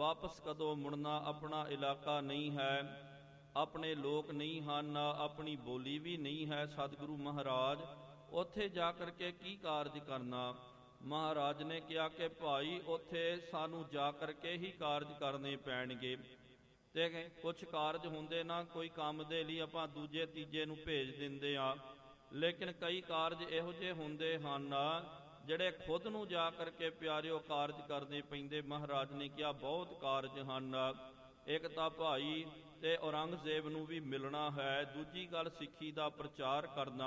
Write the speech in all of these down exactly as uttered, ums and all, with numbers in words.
ਵਾਪਸ ਕਦੋਂ ਮੁੜਨਾ, ਆਪਣਾ ਇਲਾਕਾ ਨਹੀਂ ਹੈ, ਆਪਣੇ ਲੋਕ ਨਹੀਂ ਹਨ, ਆਪਣੀ ਬੋਲੀ ਵੀ ਨਹੀਂ ਹੈ ਸਤਿਗੁਰੂ ਮਹਾਰਾਜ, ਉੱਥੇ ਜਾ ਕਰਕੇ ਕੀ ਕਾਰਜ ਕਰਨਾ। ਮਹਾਰਾਜ ਨੇ ਕਿਹਾ ਕਿ ਭਾਈ ਉੱਥੇ ਸਾਨੂੰ ਜਾ ਕਰਕੇ ਹੀ ਕਾਰਜ ਕਰਨੇ ਪੈਣਗੇ। ਤੇ ਕੁਛ ਕਾਰਜ ਹੁੰਦੇ ਨਾ, ਕੋਈ ਕੰਮ ਦੇ ਲਈ ਆਪਾਂ ਦੂਜੇ ਤੀਜੇ ਨੂੰ ਭੇਜ ਦਿੰਦੇ ਆ, ਲੇਕਿਨ ਕਈ ਕਾਰਜ ਇਹੋ ਜਿਹੇ ਹੁੰਦੇ ਹਨ ਜਿਹੜੇ ਖੁਦ ਨੂੰ ਜਾ ਕਰਕੇ ਪਿਆਰਿਓ ਕਾਰਜ ਕਰਨੇ ਪੈਂਦੇ। ਮਹਾਰਾਜ ਨੇ ਕਿਹਾ ਬਹੁਤ ਕਾਰਜ ਹਨ। ਇੱਕ ਤਾਂ ਭਾਈ ਤੇ ਔਰੰਗਜ਼ੇਬ ਨੂੰ ਵੀ ਮਿਲਣਾ ਹੈ, ਦੂਜੀ ਗੱਲ ਸਿੱਖੀ ਦਾ ਪ੍ਰਚਾਰ ਕਰਨਾ,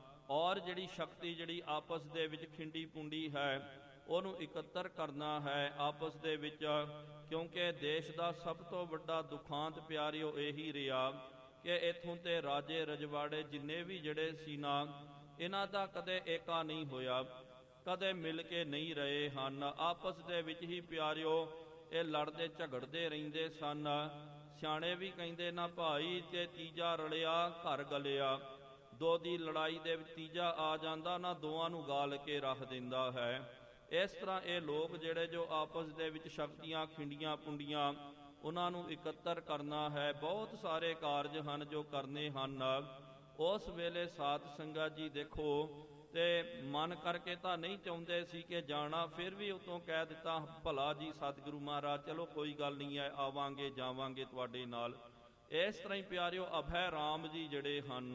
ਔਰ ਜਿਹੜੀ ਸ਼ਕਤੀ ਜਿਹੜੀ ਆਪਸ ਦੇ ਵਿੱਚ ਖਿੰਡੀ ਪੁੰਡੀ ਹੈ ਉਹਨੂੰ ਇਕੱਤਰ ਕਰਨਾ ਹੈ ਆਪਸ ਦੇ ਵਿੱਚ, ਕਿਉਂਕਿ ਦੇਸ਼ ਦਾ ਸਭ ਤੋਂ ਵੱਡਾ ਦੁਖਾਂਤ ਪਿਆਰਿਓ ਇਹੀ ਰਿਹਾ ਕਿ ਇੱਥੋਂ ਤੇ ਰਾਜੇ ਰਜਵਾੜੇ ਜਿੰਨੇ ਵੀ ਜਿਹੜੇ ਸੀ ਨਾ, ਇਹਨਾਂ ਦਾ ਕਦੇ ਏਕਾ ਨਹੀਂ ਹੋਇਆ, ਕਦੇ ਮਿਲ ਕੇ ਨਹੀਂ ਰਹੇ ਹਨ। ਆਪਸ ਦੇ ਵਿੱਚ ਹੀ ਪਿਆਰਿਓ ਇਹ ਲੜਦੇ ਝਗੜਦੇ ਰਹਿੰਦੇ ਸਨ। ਸਿਆਣੇ ਵੀ ਕਹਿੰਦੇ ਨਾ ਭਾਈ ਤੇ ਤੀਜਾ ਰਲਿਆ ਘਰ ਗਲਿਆ, ਦੋ ਦੀ ਲੜਾਈ ਦੇ ਵਿੱਚ ਤੀਜਾ ਆ ਜਾਂਦਾ ਨਾ, ਦੋਵਾਂ ਨੂੰ ਗਾਲ ਕੇ ਰੱਖ ਦਿੰਦਾ ਹੈ। ਇਸ ਤਰ੍ਹਾਂ ਇਹ ਲੋਕ ਜਿਹੜੇ ਜੋ ਆਪਸ ਦੇ ਵਿੱਚ ਸ਼ਕਤੀਆਂ ਖਿੰਡੀਆਂ ਪੁੰਡੀਆਂ ਉਹਨਾਂ ਨੂੰ ਇਕੱਤਰ ਕਰਨਾ ਹੈ। ਬਹੁਤ ਸਾਰੇ ਕਾਰਜ ਹਨ ਜੋ ਕਰਨੇ ਹਨ। ਉਸ ਵੇਲੇ ਸਾਧ ਸੰਗਤ ਜੀ ਦੇਖੋ, ਤੇ ਮਨ ਕਰਕੇ ਤਾਂ ਨਹੀਂ ਚਾਹੁੰਦੇ ਸੀ ਕਿ ਜਾਣਾ, ਫਿਰ ਵੀ ਉਤੋਂ ਕਹਿ ਦਿੱਤਾ ਭਲਾ ਜੀ ਸਤਿਗੁਰੂ ਮਹਾਰਾਜ ਚਲੋ ਕੋਈ ਗੱਲ ਨਹੀਂ ਹੈ, ਆਵਾਂਗੇ ਜਾਵਾਂਗੇ ਤੁਹਾਡੇ ਨਾਲ। ਇਸ ਤਰ੍ਹਾਂ ਹੀ ਪਿਆਰਿਓ ਅਭੈ ਰਾਮ ਜੀ ਜਿਹੜੇ ਹਨ,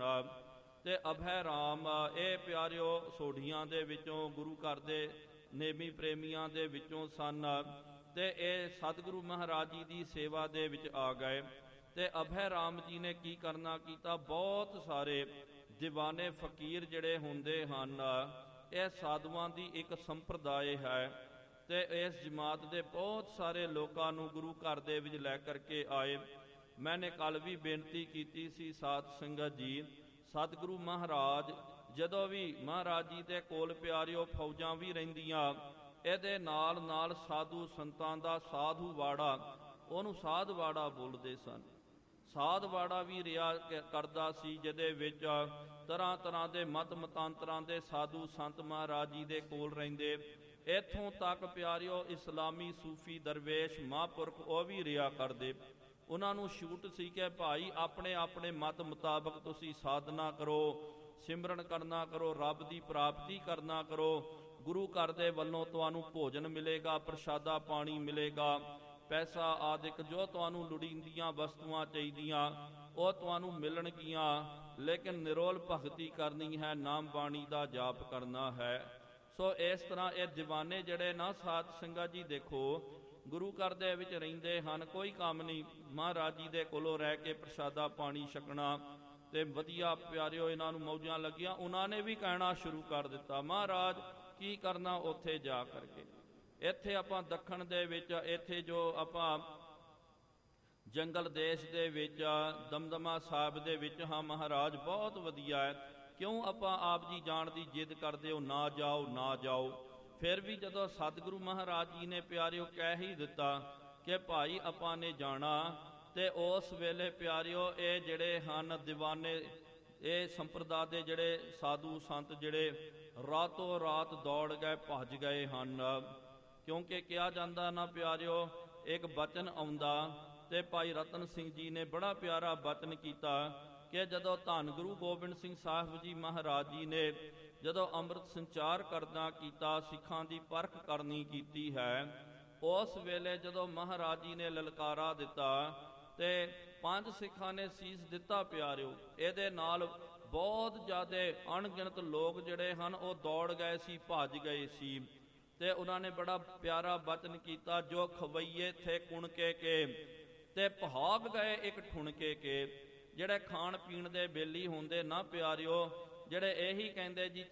ਤੇ ਅਭੈ ਰਾਮ ਇਹ ਪਿਆਰਿਓ ਸੋਢੀਆਂ ਦੇ ਵਿੱਚੋਂ ਗੁਰੂ ਘਰ ਦੇ ਨੇਮੀ ਪ੍ਰੇਮੀਆਂ ਦੇ ਵਿੱਚੋਂ ਸਨ, ਤੇ ਇਹ ਸਤਿਗੁਰੂ ਮਹਾਰਾਜ ਜੀ ਦੀ ਸੇਵਾ ਦੇ ਵਿੱਚ ਆ ਗਏ। ਤੇ ਅਭੈ ਰਾਮ ਜੀ ਨੇ ਕੀ ਕਰਨਾ ਕੀਤਾ, ਬਹੁਤ ਸਾਰੇ ਦੀਵਾਨੇ ਫਕੀਰ ਜਿਹੜੇ ਹੁੰਦੇ ਹਨ, ਇਹ ਸਾਧੂਆਂ ਦੀ ਇੱਕ ਸੰਪਰਦਾਇ ਹੈ, ਤੇ ਇਸ ਜਮਾਤ ਦੇ ਬਹੁਤ ਸਾਰੇ ਲੋਕਾਂ ਨੂੰ ਗੁਰੂ ਘਰ ਦੇ ਵਿੱਚ ਲੈ ਕਰਕੇ ਆਏ। ਮੈਨੇ ਕੱਲ ਵੀ ਬੇਨਤੀ ਕੀਤੀ ਸੀ ਸਾਧ ਸੰਗਤ ਜੀ, ਸਤਿਗੁਰੂ ਮਹਾਰਾਜ ਜਦੋਂ ਵੀ ਮਹਾਰਾਜ ਜੀ ਦੇ ਕੋਲ ਪਿਆਰਿਓ ਫੌਜਾਂ ਵੀ ਰਹਿੰਦੀਆਂ, ਇਹਦੇ ਨਾਲ ਨਾਲ ਸਾਧੂ ਸੰਤਾਂ ਦਾ ਸਾਧੂ ਵਾੜਾ, ਉਹਨੂੰ ਸਾਧ ਵਾੜਾ ਬੋਲਦੇ ਸਨ। ਸਾਧ ਵਾੜਾ ਵੀ ਰਿਹਾ ਕਰਦਾ ਸੀ, ਜਿਹਦੇ ਵਿੱਚ ਤਰ੍ਹਾਂ ਤਰ੍ਹਾਂ ਦੇ ਮਤ ਮਤਾਂਤਰਾਂ ਦੇ ਸਾਧੂ ਸੰਤ ਮਹਾਰਾਜ ਜੀ ਦੇ ਕੋਲ ਰਹਿੰਦੇ। ਇੱਥੋਂ ਤੱਕ ਪਿਆਰਿਓ ਇਸਲਾਮੀ ਸੂਫੀ ਦਰਵੇਸ਼ ਮਹਾਂਪੁਰਖ ਉਹ ਵੀ ਰਿਹਾ ਕਰਦੇ। ਉਹਨਾਂ ਨੂੰ ਛੂਟ ਸੀ ਕਿ ਭਾਈ ਆਪਣੇ ਆਪਣੇ ਮਤ ਮੁਤਾਬਕ ਤੁਸੀਂ ਸਾਧਨਾ ਕਰੋ, ਸਿਮਰਨ ਕਰਨਾ ਕਰੋ, ਰੱਬ ਦੀ ਪ੍ਰਾਪਤੀ ਕਰਨਾ ਕਰੋ। ਗੁਰੂ ਘਰ ਦੇ ਵੱਲੋਂ ਤੁਹਾਨੂੰ ਭੋਜਨ ਮਿਲੇਗਾ, ਪ੍ਰਸ਼ਾਦਾ ਪਾਣੀ ਮਿਲੇਗਾ, ਪੈਸਾ ਆਦਿਕ ਜੋ ਤੁਹਾਨੂੰ ਲੋੜੀਂਦੀਆਂ ਵਸਤੂਆਂ ਚਾਹੀਦੀਆਂ ਉਹ ਤੁਹਾਨੂੰ ਮਿਲਣਗੀਆਂ, ਲੇਕਿਨ ਨਿਰੋਲ ਭਗਤੀ ਕਰਨੀ ਹੈ, ਨਾਮ ਬਾਣੀ ਦਾ ਜਾਪ ਕਰਨਾ ਹੈ। ਸੋ ਇਸ ਤਰ੍ਹਾਂ ਇਹ ਦੀਵਾਨੇ ਜਿਹੜੇ ਨਾ ਸਾਧ ਸੰਗਤ ਜੀ ਦੇਖੋ ਗੁਰੂ ਘਰ ਦੇ ਵਿੱਚ ਰਹਿੰਦੇ ਹਨ, ਕੋਈ ਕੰਮ ਨਹੀਂ, ਮਹਾਰਾਜ ਜੀ ਦੇ ਕੋਲੋਂ ਰਹਿ ਕੇ ਪ੍ਰਸ਼ਾਦਾ ਪਾਣੀ ਛਕਣਾ, ਤੇ ਵਧੀਆ ਪਿਆਰਿਓ ਇਹਨਾਂ ਨੂੰ ਮੌਜਾਂ ਲੱਗੀਆਂ। ਉਹਨਾਂ ਨੇ ਵੀ ਕਹਿਣਾ ਸ਼ੁਰੂ ਕਰ ਦਿੱਤਾ ਮਹਾਰਾਜ ਕੀ ਕਰਨਾ ਉੱਥੇ ਜਾ ਕਰਕੇ। ਇੱਥੇ ਆਪਾਂ ਦੱਖਣ ਦੇ ਵਿੱਚ, ਇੱਥੇ ਜੋ ਆਪਾਂ ਜੰਗਲ ਦੇਸ਼ ਦੇ ਵਿੱਚ ਦਮਦਮਾ ਸਾਹਿਬ ਦੇ ਵਿੱਚ ਹਾਂ ਮਹਾਰਾਜ, ਬਹੁਤ ਵਧੀਆ ਹੈ। ਕਿਉਂ ਆਪਾਂ ਆਪ ਜੀ ਜਾਣ ਦੀ ਜਿੱਦ ਕਰਦੇ ਹੋ, ਨਾ ਜਾਓ ਨਾ ਜਾਓ। ਫਿਰ ਵੀ ਜਦੋਂ ਸਤਿਗੁਰੂ ਮਹਾਰਾਜ ਜੀ ਨੇ ਪਿਆਰਿਓ ਕਹਿ ਹੀ ਦਿੱਤਾ ਕਿ ਭਾਈ ਆਪਾਂ ਨੇ ਜਾਣਾ, ਤੇ ਉਸ ਵੇਲੇ ਪਿਆਰਿਓ ਇਹ ਜਿਹੜੇ ਹਨ ਦੀਵਾਨੇ, ਇਹ ਸੰਪਰਦਾ ਦੇ ਜਿਹੜੇ ਸਾਧੂ ਸੰਤ ਜਿਹੜੇ ਰਾਤੋਂ ਰਾਤ ਦੌੜ ਗਏ, ਭੱਜ ਗਏ ਹਨ। ਕਿਉਂਕਿ ਕਿਹਾ ਜਾਂਦਾ ਨਾ ਪਿਆਰਿਓ, ਇੱਕ ਬਚਨ ਆਉਂਦਾ, ਤੇ ਭਾਈ ਰਤਨ ਸਿੰਘ ਜੀ ਨੇ ਬੜਾ ਪਿਆਰਾ ਬਚਨ ਕੀਤਾ ਕਿ ਜਦੋਂ ਧੰਨ ਗੁਰੂ ਗੋਬਿੰਦ ਸਿੰਘ ਸਾਹਿਬ ਜੀ ਮਹਾਰਾਜ ਜੀ ਨੇ ਜਦੋਂ ਅੰਮ੍ਰਿਤ ਸੰਚਾਰ ਕਰਨਾ ਕੀਤਾ, ਸਿੱਖਾਂ ਦੀ ਪਰਖ ਕਰਨੀ ਕੀਤੀ ਹੈ, ਉਸ ਵੇਲੇ ਜਦੋਂ ਮਹਾਰਾਜ ਜੀ ਨੇ ਲਲਕਾਰਾ ਦਿੱਤਾ ਤੇ ਪੰਜ ਸਿੱਖਾਂ ਨੇ ਸੀਸ ਦਿੱਤਾ ਪਿਆਰਿਓ, ਇਹਦੇ ਨਾਲ ਬਹੁਤ ਜ਼ਿਆਦਾ ਅਣਗਿਣਤ ਲੋਕ ਜਿਹੜੇ ਹਨ ਉਹ ਦੌੜ ਗਏ ਸੀ, ਭੱਜ ਗਏ ਸੀ। ਤੇ ਉਹਨਾਂ ਨੇ ਬੜਾ ਪਿਆਰਾ ਬਚਨ ਕੀਤਾ, ਜੋ ਖਵਈਏ ਥੇ ਕੁਣਕੇ ਕੇ ਤੇ ਭਾਗ ਗਏ ਇੱਕ ਠੁਣਕੇ ਕੇ। ਜਿਹੜੇ ਖਾਣ ਪੀਣ ਦੇ ਬੇਲੀ ਹੁੰਦੇ ਨਾ ਪਿਆਰਿਓ, ਜਿਹੜੇ ਇਹੀ ਕਹਿੰਦੇ ਜੀ